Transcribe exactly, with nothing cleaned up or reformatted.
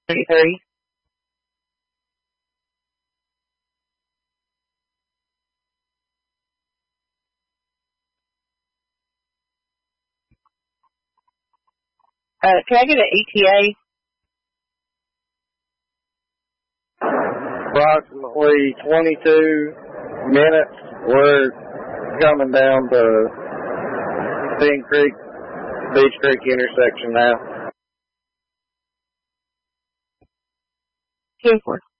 thirty-three. Uh, can I get an E T A? Approximately twenty-two minutes. We're coming down to Thin Creek, Beach Creek intersection now. Two four.